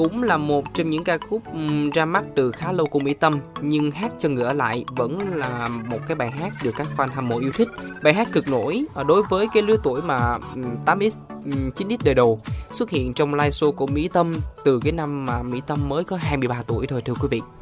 cũng là một trong những ca khúc ra mắt từ khá lâu của Mỹ Tâm, nhưng Hát cho người ở lại vẫn là một cái bài hát được các fan hâm mộ yêu thích. Bài hát cực nổi đối với cái lứa tuổi mà 8X 9X đời đầu, xuất hiện trong live show của Mỹ Tâm từ cái năm mà Mỹ Tâm mới có 23 tuổi thôi thưa quý vị.